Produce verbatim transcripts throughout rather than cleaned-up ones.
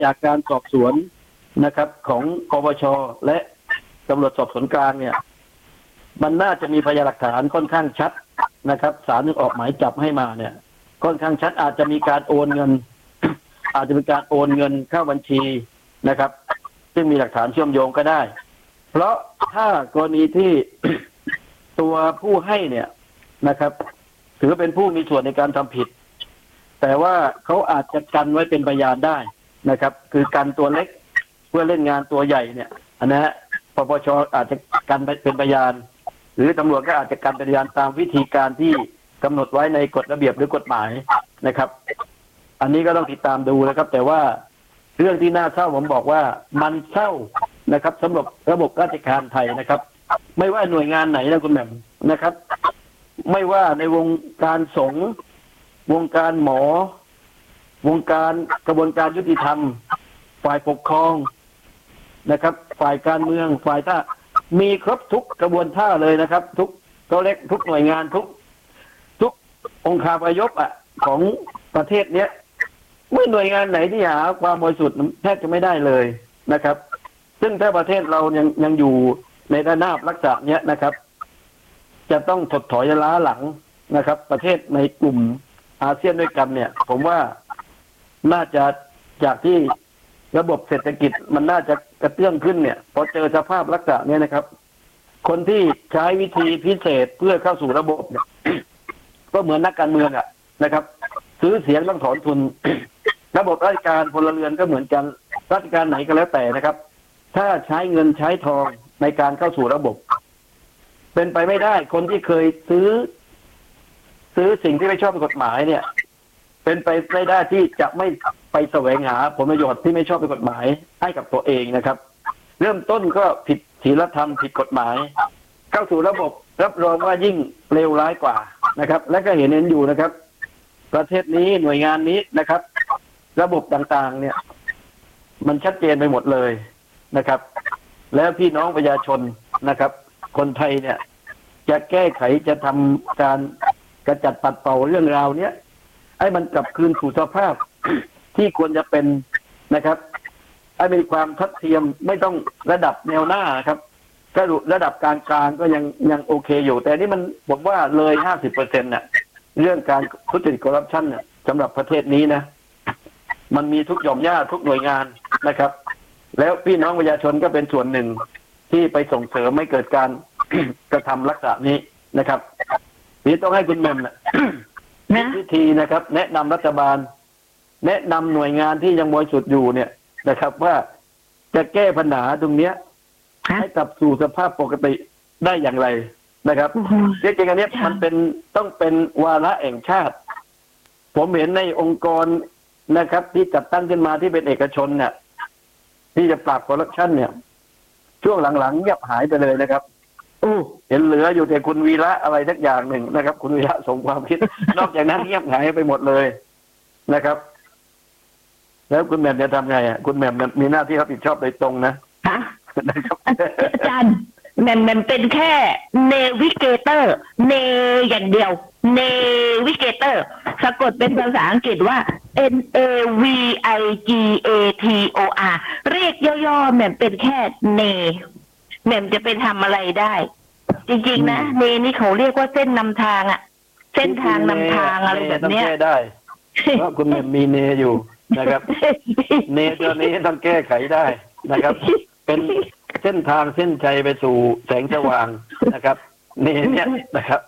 จากการสอบสวนนะครับของปปชและตำรวจสอบสวนกลางเนี่ยมันน่าจะมีพยานหลักฐานค่อนข้างชัดนะครับศาลนึงออกหมายจับให้มาเนี่ยค่อนข้างชัดอาจจะมีการโอนเงิน อาจจะเป็นการโอนเงินเข้าบัญชีนะครับ ซึ่งมีหลักฐานเชื่อมโยงก็ได้เพราะถ้ากรณีที่ ตัวผู้ให้เนี่ยนะครับถือเป็นผู้มีส่วนในการทำผิดแต่ว่าเขาอาจจะกันไว้เป็นพยานได้นะครับ คือกันตัวเล็กเพื่อเล่นงานตัวใหญ่เนี่ยอันนะฮะปปชอาจจะกันเป็นพยานหรือตำรวจก็อาจจะกันเป็นพยานตามวิธีการที่กำหนดไว้ในกฎระเบียบหรือกฎหมายนะครับ อันนี้ก็ต้องติดตามดูนะครับแต่ว่าเรื่องที่น่าเศร้าผมบอกว่ามันเศร้านะครับสำหรับระบบราชการไทยนะครับไม่ว่าหน่วยงานไหนนะคุณแหม่มนะครับไม่ว่าในวงการสงฆ์วงการหมอวงการกระบวนการยุติธรรมฝ่ายปกครองนะครับฝ่ายการเมืองฝ่ายท่ามีครบทุกกระบวนท่าเลยนะครับทุกตัวเล็กทุกหน่วยงานทุกทุกองค์คาพยพอ่ะของประเทศเนี้ยไม่หน่วยงานไหนที่หาความบริสุทธิ์แทบจะไม่ได้เลยนะครับซึ่งถ้าประเทศเรายังยังอยู่ในระนาบลักษณะเนี้ยนะครับจะต้องถดถอยล้าหลังนะครับประเทศในกลุ่มอาเซียนด้วยกันเนี่ยผมว่าน่าจะจากที่ระบบเศรษฐกิจมันน่าจะกระเตื้องขึ้นเนี่ยพอเจอสภาพลักษณะนี้นะครับคนที่ใช้วิธีพิเศษเพื่อเข้าสู่ระบบเนี่ย ก็เหมือนนักการเมืองอ่ะนะครับซื้อเสียงต้องถอนทุน ระบบราชการพลเรือนก็เหมือนกันราชการไหนก็แล้วแต่นะครับถ้าใช้เงินใช้ทองในการเข้าสู่ระบบเป็นไปไม่ได้คนที่เคยซื้อซื้อสิ่งที่ไม่ชอบกฎหมายเนี่ยเป็นไปไม่ได้ที่จะไม่ไปแสวงหาผลประโยชน์ที่ไม่ชอบเป็นกฎหมายให้กับตัวเองนะครับเริ่มต้นก็ผิดศีลธรรมผิดกฎหมายเข้าสู่ระบบรับรองว่ายิ่งเลวร้ายกว่านะครับและก็เห็นเห็นอยู่นะครับประเทศนี้หน่วยงานนี้นะครับ ระบบต่างๆเนี่ยมันชัดเจนไปหมดเลยนะครับแล้วพี่น้องประชาชนนะครับ คนไทยเนี่ยจะแก้ไขจะทำการกระจัดปัดเป่าเรื่องราวเนี้ยให้มันกลับคืนสู่สภาพ ที่ควรจะเป็นนะครับให้มีความทัดเทียมไม่ต้องระดับแนวหน้าครับก็ระดับกลางๆก็ยังยังโอเคอยู่แต่นี่มันผมว่าเลยห้าสิบเปอร์เซ็นต์เนี่ยเรื่องการทุจริตคอร์รัปชันเนี่ยสำหรับประเทศนี้นะมันมีทุกหย่อมย่าทุกหน่วยงานนะครับ แล้วพี่น้องประชาชนก็เป็นส่วนหนึ่งที่ไปส่งเสริมไม่เกิดการ กระทำลักษณะนี้นะครับนี่ต้องให้คุณแม่มนะ วิธีนะครับ แนะนำรัฐบาล แนะนำหน่วยงานที่ยังบริสุทธิ์อยู่เนี่ยนะครับ ว่าจะแก้ปัญหาตรงเนี้ยให้กลับสู่สภาพปกติได้อย่างไรนะครับจริงๆอันนี้มันเป็นต้องเป็นวาระแห่งชาติผมเห็นในองค์กรนะครับ ที่จัดตั้งขึ้นมาที่เป็นเอกชนเนี่ยที่จะปราบคอร์รัปชันเนี่ยช่วงหลังๆเงียบหายไปเลยนะครับอู้เห็นเหลืออยู่แต่คุณวีระอะไรสักอย่างหนึ่งนะครับคุณวีระสมความคิด นอกจากนั้นเงียบหายไปหมดเลยนะครับแล้วคุณแหม่มจะทำไงอ่ะคุณแหม่มมีหน้าที่รับผิดชอบโดยตรงนะฮะอาจารย์แหม่มแหม่มเป็นแค่เนวิเกเตอร์เนอย่างเดียวเนวิเกเตอร์สะกดเป็นภาษาอังกฤษว่า N A V I G A T O R เรียกย่อๆแหม่มเป็นแค่เนแหม่มจะไปทำอะไรได้จริงๆนะเนนี่เขาเรียกว่าเส้นนำทางอะเส้นทางนำทางอะไรแบบเนี้ยต้องแก้ได้เพราะคุณแหม่มมีเนอยู่นะครับเนตัวนี้ต้องแก้ไขได้นะครับเป็นเส้นทางเส้นชัยไปสู่แสงสว่างนะครับเนเนี่ยนะครับ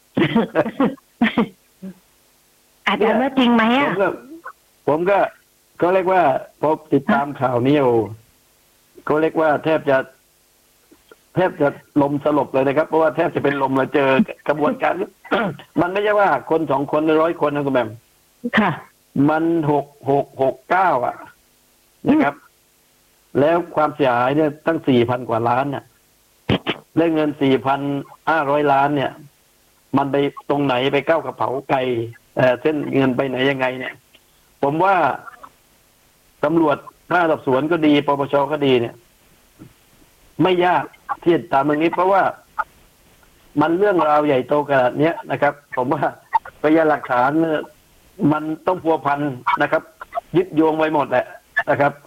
อาจารย์ว่าจริงไหมอ่ะผมก็ผมก็ก็เรียกว่าพอติดตามข่าวนี้โอ้เขาเรียกว่าแทบจะแทบจะลมสลบเลยนะครับเพราะว่าแทบจะเป็นลมมาเจอกระบวนการ มันไม่ใช่ว่าคนสองคนหรือร้อยคนนะคุณแม่มค่ะมันหกหกหกเก้าอ่ะนะครับแล้วความเสียหายเนี่ยตั้งสี่พันกว่าล้านเนี่ยได้เงินสี่พันห้าร้อยล้านเนี่ยมันไปตรงไหนไปเข้ากระเป๋าใครเส้นเงินไปไหนยังไงเนี่ยผมว่าตำรวจถ้าสอบสวนก็ดีปปชก็ดีเนี่ยไม่ยากที่จะตามตรงนี้เพราะว่ามันเรื่องราวใหญ่โตขนาดนี้นะครับผมว่าพยานหลักฐานมันต้องพัวพันนะครับยึดโยงไว้หมดแหละนะครับ